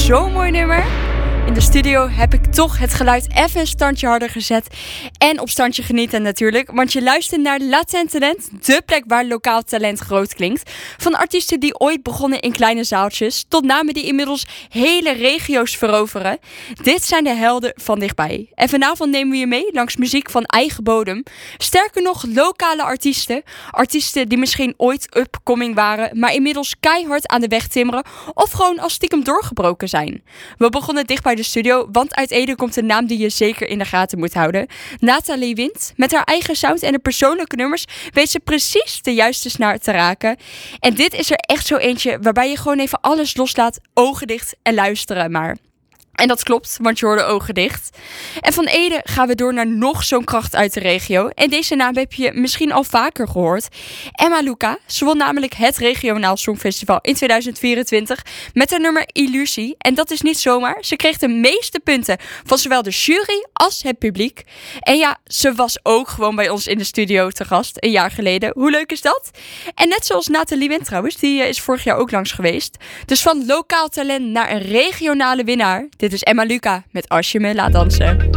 zo'n mooi nummer. In de studio heb ik toch het geluid even een standje harder gezet. En op standje genieten natuurlijk. Want je luistert naar Latent Talent, de plek waar lokaal talent groot klinkt. Van artiesten die ooit begonnen in kleine zaaltjes, tot namen die inmiddels hele regio's veroveren. Dit zijn de helden van dichtbij. En vanavond nemen we je mee langs muziek van eigen bodem. Sterker nog, lokale artiesten. Artiesten die misschien ooit upcoming waren, maar inmiddels keihard aan de weg timmeren. Of gewoon als stiekem doorgebroken zijn. We begonnen dicht bij de studio, want uit Ede komt een naam die je zeker in de gaten moet houden. Nathalie Wind. Met haar eigen sound en de persoonlijke nummers weet ze precies de juiste snaar te raken. En dit is er echt zo eentje waarbij je gewoon even alles loslaat, ogen dicht en luisteren maar. En dat klopt, want je hoorde ogen dicht. En van Ede gaan we door naar nog zo'n kracht uit de regio. En deze naam heb je misschien al vaker gehoord. Emma Luca. Ze won namelijk het Regionaal Songfestival in 2024 met haar nummer Illusie. En dat is niet zomaar. Ze kreeg de meeste punten van zowel de jury als het publiek. En ja, ze was ook gewoon bij ons in de studio te gast een jaar geleden. Hoe leuk is dat? En net zoals Nathalie Wind trouwens, die is vorig jaar ook langs geweest. Dus van lokaal talent naar een regionale winnaar. Dit is Emma Luca met Als je me laat dansen.